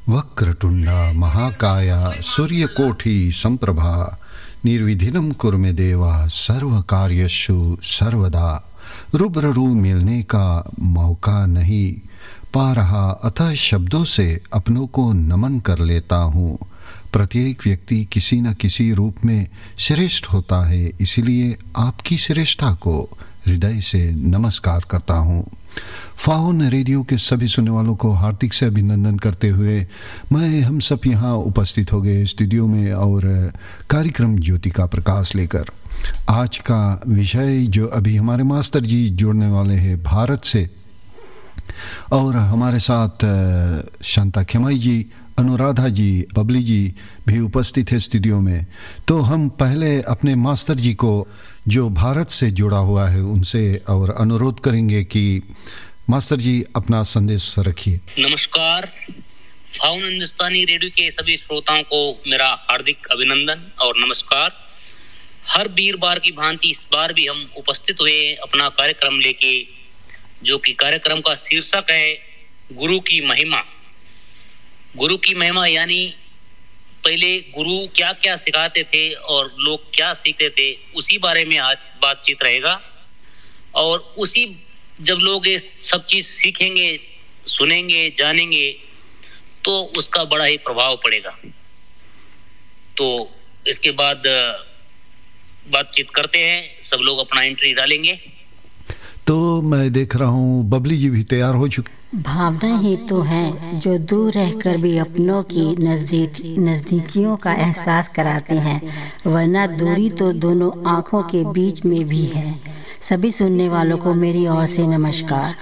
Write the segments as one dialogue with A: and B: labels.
A: वक्रतुंडा महाकाया सूर्यकोटि संप्रभा निर्विघ्नं कुरु मे देवा सर्वकार्येषु सर्वदा। रूबरू मिलने का मौका नहीं पा रहा, अतः शब्दों से अपनों को नमन कर लेता हूँ। प्रत्येक व्यक्ति किसी न किसी रूप में श्रेष्ठ होता है, इसलिए आपकी श्रेष्ठता को हृदय से नमस्कार करता हूँ। फाउन रेडियो के सभी सुनने वालों को हार्दिक से अभिनंदन करते हुए मैं हम सब यहाँ उपस्थित हो गए स्टूडियो में और कार्यक्रम ज्योति का प्रकाश लेकर। आज का विषय जो अभी हमारे मास्टर जी जुड़ने वाले हैं भारत से, और हमारे साथ शांता खेमाई जी, अनुराधा जी, बबली जी भी उपस्थित है स्टूडियो में। तो हम पहले अपने मास्टर जी को जो भारत से जुड़ा हुआ है उनसे और अनुरोध करेंगे कि मास्टर जी अपना संदेश रखिए।
B: नमस्कार। फाउन हिंदुस्तानी रेडियो के सभी श्रोताओं को मेरा हार्दिक अभिनंदन और नमस्कार। हर वीरवार की भांति इस बार भी हम उपस्थित हुए अपना कार्यक्रम लेके, जो कि कार्यक्रम का शीर्षक है गुरु की महिमा। गुरु की महिमा यानी पहले गुरु क्या क्या सिखाते थे और लोग क्या सीखते थे, उसी बारे में आज बातचीत रहेगा। और उसी जब लोग ये सब चीज सीखेंगे, सुनेंगे, जानेंगे तो उसका बड़ा ही प्रभाव पड़ेगा। तो इसके बाद बातचीत करते हैं, सब लोग अपना एंट्री डालेंगे।
A: तो मैं देख रहा हूँ बबली जी भी तैयार हो चुके।
C: भावना ही तो है जो दूर रहकर भी अपनों की नजदीकियों का एहसास कराते हैं, वरना दूरी तो दोनों आंखों के बीच में भी है। सभी सुनने वालों को मेरी ओर से नमस्कार।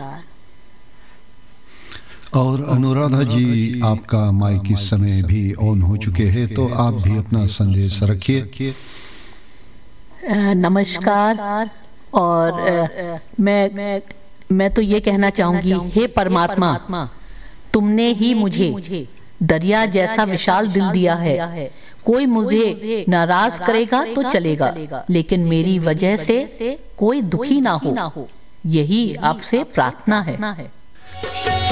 A: और अनुराधा जी, आपका माइक इस समय भी ऑन हो चुके हैं, तो आप भी अपना संदेश रखिए।
D: नमस्कार। और मैं तो ये कहना चाहूंगी, हे परमात्मा, तुमने ही मुझे दरिया जैसा विशाल दिल दिया है। कोई मुझे नाराज करेगा तो चलेगा, लेकिन मेरी वजह से कोई दुखी ना हो, यही आपसे प्रार्थना है।